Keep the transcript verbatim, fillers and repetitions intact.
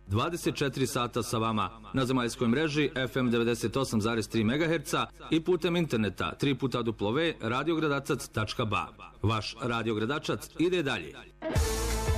dvadeset četiri sata sa vama na zemaljskoj mreži F M devedeset osam zarez tri megaherca i putem interneta tri puta w radio gradacac tačka ba. Vaš Radio Gradačac ide dalje.